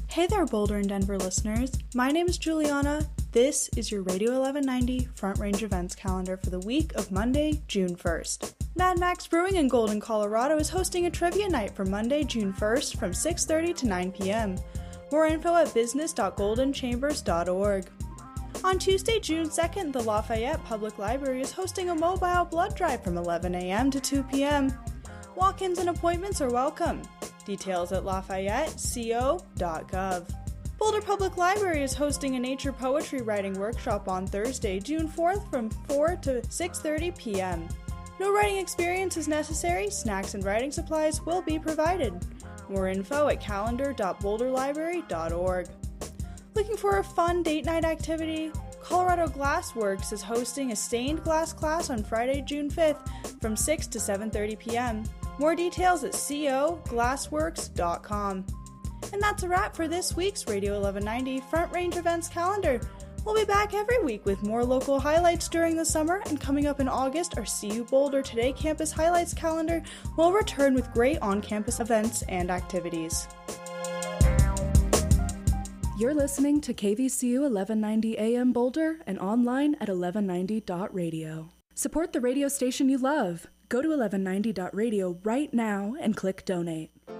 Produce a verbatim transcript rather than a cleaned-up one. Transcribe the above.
Hey there, Boulder and Denver listeners. My name is Juliana. This is your Radio eleven ninety Front Range events calendar for the week of Monday, June first. Mad Max Brewing in Golden, Colorado is hosting a trivia night for Monday, June first from six thirty to nine p.m. More info at business dot golden chambers dot org. On Tuesday, June second, the Lafayette Public Library is hosting a mobile blood drive from eleven a.m. to two p.m. Walk-ins and appointments are welcome. Details at lafayette co dot gov. Boulder Public Library is hosting a nature poetry writing workshop on Thursday, June fourth from four to six thirty p.m. No writing experience is necessary. Snacks and writing supplies will be provided. More info at calendar dot boulder library dot org. Looking for a fun date night activity? Colorado Glassworks is hosting a stained glass class on Friday, June fifth from six to seven thirty p.m. More details at co glassworks dot com. And that's a wrap for this week's Radio eleven ninety Front Range Events calendar. We'll be back every week with more local highlights during the summer, and coming up in August, our C U Boulder Today Campus Highlights calendar will return with great on-campus events and activities. You're listening to K V C U eleven ninety A M Boulder and online at eleven ninety dot radio. Support the radio station you love. Go to eleven ninety dot radio right now and click donate.